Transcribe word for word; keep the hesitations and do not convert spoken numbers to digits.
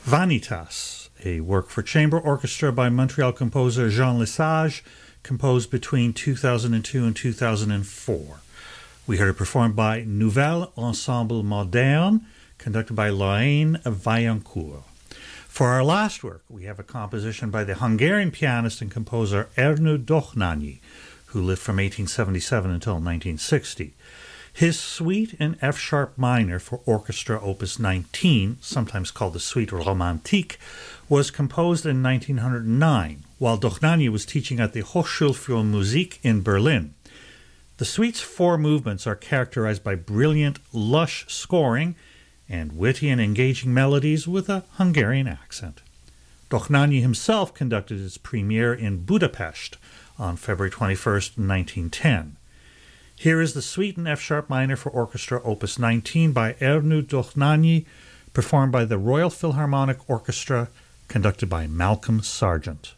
Vanitas, a work for chamber orchestra by Montreal composer Jean Lesage, composed between two thousand two and two thousand four. We heard it performed by Nouvel Ensemble Moderne, conducted by Lorraine Vaillancourt. For our last work, we have a composition by the Hungarian pianist and composer Ernő Dohnányi, who lived from eighteen seventy-seven until nineteen sixty. His Suite in F-sharp minor for orchestra opus nineteen, sometimes called the Suite Romantique, was composed in nineteen oh nine, while Dohnányi was teaching at the Hochschule für Musik in Berlin. The suite's four movements are characterized by brilliant, lush scoring and witty and engaging melodies with a Hungarian accent. Dohnányi himself conducted its premiere in Budapest on February twenty-first, nineteen ten. Here is the Suite in F-sharp minor for orchestra opus nineteen by Ernő Dohnányi, performed by the Royal Philharmonic Orchestra, conducted by Malcolm Sargent.